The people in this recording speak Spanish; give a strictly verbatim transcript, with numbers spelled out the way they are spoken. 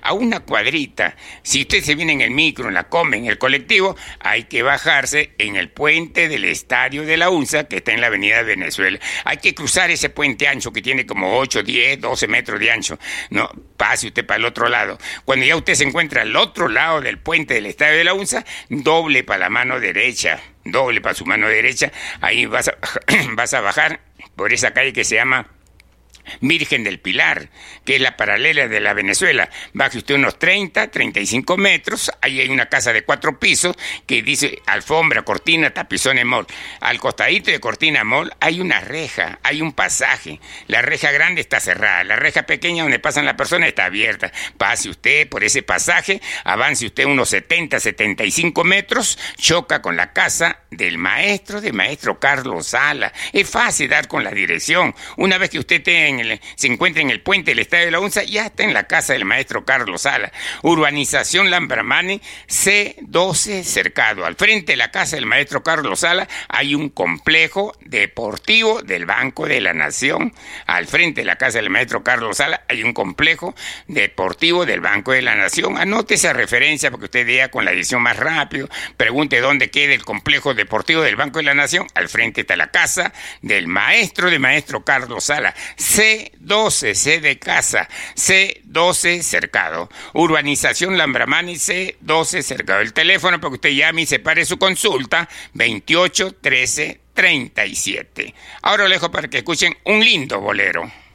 a una cuadrita. Si usted se viene en el micro, en la Come, en el colectivo, hay que bajarse en el puente del Estadio de la UNSA, que está en la Avenida Venezuela. Hay que cruzar ese puente ancho que tiene como ocho, diez, doce metros de ancho. No, pase usted para el otro lado. Cuando ya usted se encuentra al otro lado del puente del Estadio de la UNSA, doble para la mano derecha, doble para su mano derecha, ahí vas a, vas a bajar por esa calle que se llama Virgen del Pilar, que es la paralela de la Venezuela. Baje usted unos treinta, treinta y cinco metros, ahí hay una casa de cuatro pisos que dice Alfombra, Cortina, Tapizones Mall. Al costadito de Cortina Mall hay una reja, hay un pasaje. La reja grande está cerrada, la reja pequeña donde pasan las personas está abierta. Pase usted por ese pasaje, avance usted unos setenta, setenta y cinco metros, choca con la casa del maestro, de maestro Carlos Sala. Es fácil dar con la dirección. Una vez que usted tenga El, se encuentra en el puente del Estadio de la UNSA, ya está en la casa del maestro Carlos Sala. Urbanización Lambramani, C doce Cercado. Al frente de la casa del maestro Carlos Sala hay un complejo deportivo del Banco de la Nación. Al frente de la casa del maestro Carlos Sala hay un complejo deportivo del Banco de la Nación. Anote esa referencia porque usted vea con la edición más rápido. Pregunte dónde queda el complejo deportivo del Banco de la Nación. Al frente está la casa del maestro de maestro Carlos Sala. C doce, C de casa, C doce Cercado. Urbanización Lambramani, C doce Cercado. El teléfono para que usted llame y separe su consulta, veintiocho, trece, treinta y siete. Ahora lo dejo para que escuchen un lindo bolero.